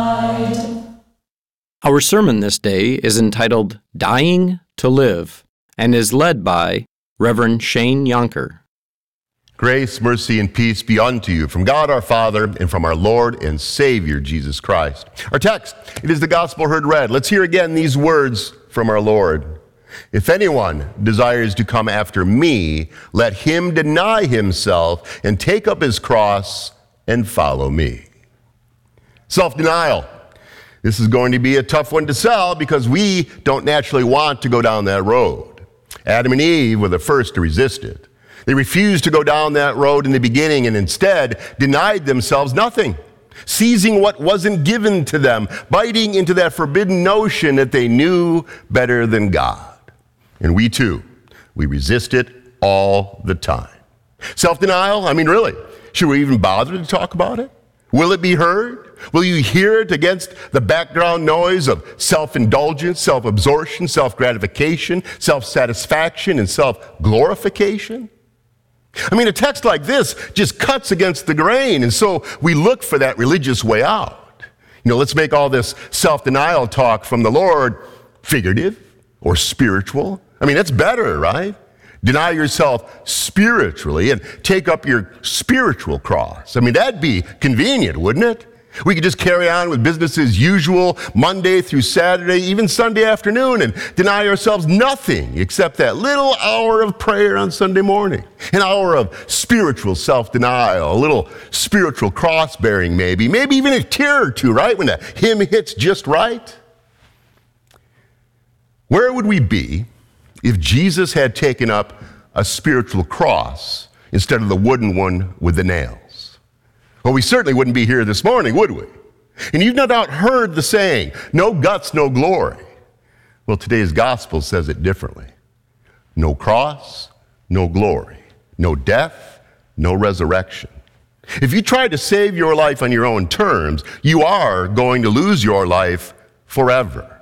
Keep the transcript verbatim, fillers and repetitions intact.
Our sermon this day is entitled Dying to Live and is led by Reverend Shane Yonker. Grace, mercy, and peace be unto you from God our Father and from our Lord and Savior Jesus Christ. Our text, it is the gospel heard read. Let's hear again these words from our Lord. If anyone desires to come after me, let him deny himself and take up his cross and follow me. Self-denial. This is going to be a tough one to sell because we don't naturally want to go down that road. Adam and Eve were the first to resist it. They refused to go down that road in the beginning and instead denied themselves nothing, seizing what wasn't given to them, biting into that forbidden notion that they knew better than God. And we too, we resist it all the time. Self-denial, I mean really, should we even bother to talk about it? Will it be heard? Will you hear it against the background noise of self-indulgence, self-absorption, self-gratification, self-satisfaction, and self-glorification? I mean, a text like this just cuts against the grain, and so we look for that religious way out. You know, let's make all this self-denial talk from the Lord figurative or spiritual. I mean, that's better, right? Deny yourself spiritually and take up your spiritual cross. I mean, that'd be convenient, wouldn't it? We could just carry on with business as usual, Monday through Saturday, even Sunday afternoon, and deny ourselves nothing except that little hour of prayer on Sunday morning, an hour of spiritual self-denial, a little spiritual cross-bearing maybe, maybe even a tear or two, right, when the hymn hits just right. Where would we be if Jesus had taken up a spiritual cross instead of the wooden one with the nails? Well, we certainly wouldn't be here this morning, would we? And you've no doubt heard the saying, no guts, no glory. Well, today's gospel says it differently. No cross, no glory. No death, no resurrection. If you try to save your life on your own terms, you are going to lose your life forever.